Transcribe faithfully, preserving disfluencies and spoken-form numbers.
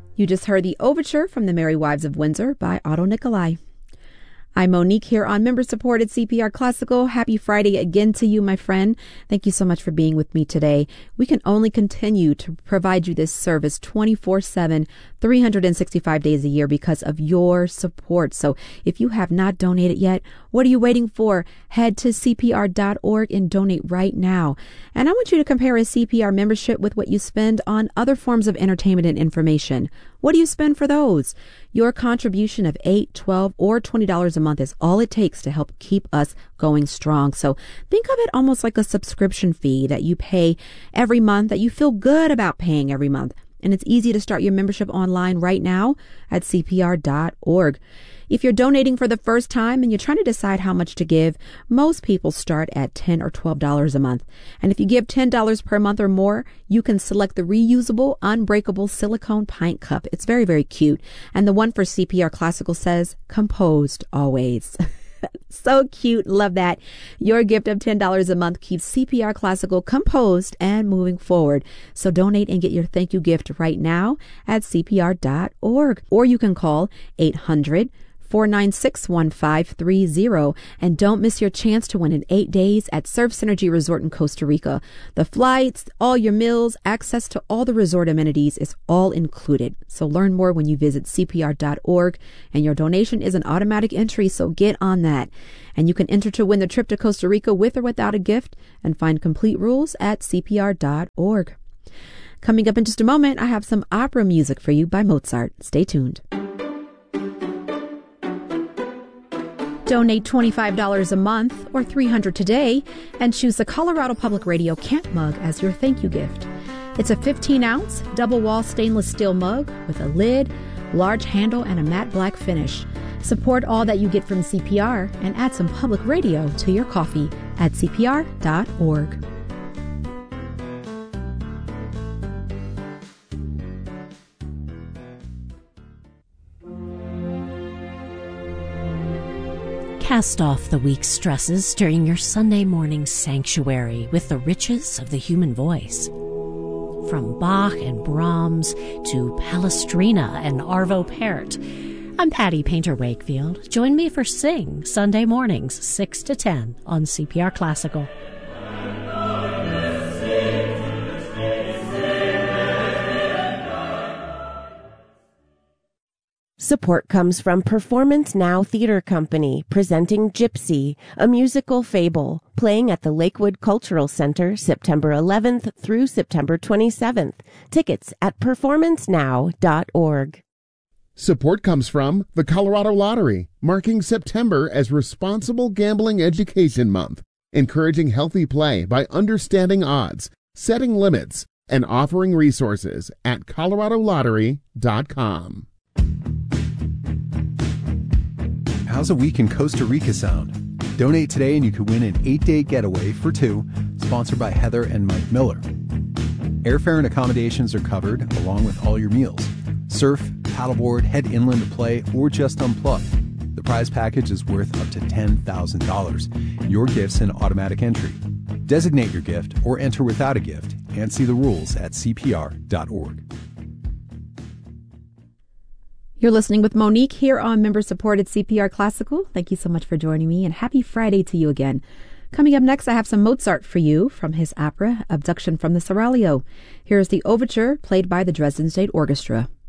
You just heard the overture from The Merry Wives of Windsor by Otto Nicolai. I'm Monique here on member-supported C P R Classical. Happy Friday again to you, my friend. Thank you so much for being with me today. We can only continue to provide you this service twenty-four seven, three hundred sixty-five days a year because of your support. So if you have not donated yet, what are you waiting for? Head to C P R dot org and donate right now. And I want you to compare a C P R membership with what you spend on other forms of entertainment and information. What do you spend for those? Your contribution of eight, twelve, or twenty dollars a month is all it takes to help keep us going strong. So think of it almost like a subscription fee that you pay every month, that you feel good about paying every month. And it's easy to start your membership online right now at C P R dot org. If you're donating for the first time and you're trying to decide how much to give, most people start at ten dollars or twelve dollars a month. And if you give ten dollars per month or more, you can select the reusable, unbreakable silicone pint cup. It's very, very cute. And the one for C P R Classical says, composed always. So cute. Love that. Your gift of ten dollars a month keeps C P R Classical composed and moving forward. So donate and get your thank you gift right now at C P R dot org. Or you can call eight hundred, four nine six, one five three zero. And don't miss your chance to win in eight days at Surf Synergy Resort in Costa Rica. The flights, all your meals, access to all the resort amenities is all included. So learn more when you visit C P R dot org. And your donation is an automatic entry, so get on that. And you can enter to win the trip to Costa Rica with or without a gift and find complete rules at C P R dot org. Coming up in just a moment, I have some opera music for you by Mozart. Stay tuned. Donate twenty-five dollars a month or three hundred dollars today and choose the Colorado Public Radio Camp Mug as your thank you gift. It's a fifteen ounce double wall stainless steel mug with a lid, large handle, and a matte black finish. Support all that you get from C P R and add some public radio to your coffee at C P R dot org. Cast off the week's stresses during your Sunday morning sanctuary with the riches of the human voice. From Bach and Brahms to Palestrina and Arvo Pärt, I'm Patty Painter Wakefield. Join me for Sing Sunday mornings, six to ten on C P R Classical. Support comes from Performance Now Theater Company, presenting Gypsy, a musical fable, playing at the Lakewood Cultural Center September eleventh through September twenty-seventh. Tickets at performance now dot org. Support comes from the Colorado Lottery, marking September as Responsible Gambling Education Month, encouraging healthy play by understanding odds, setting limits, and offering resources at colorado lottery dot com. How's a week in Costa Rica sound? Donate today and you could win an eight-day getaway for two, sponsored by Heather and Mike Miller. Airfare and accommodations are covered, along with all your meals. Surf, paddleboard, head inland to play, or just unplug. The prize package is worth up to ten thousand dollars. Your gift's an automatic entry. Designate your gift or enter without a gift and see the rules at C P R dot org. You're listening with Monique here on member-supported C P R Classical. Thank you so much for joining me, and happy Friday to you again. Coming up next, I have some Mozart for you from his opera, Abduction from the Seraglio. Here's the overture played by the Dresden State Orchestra.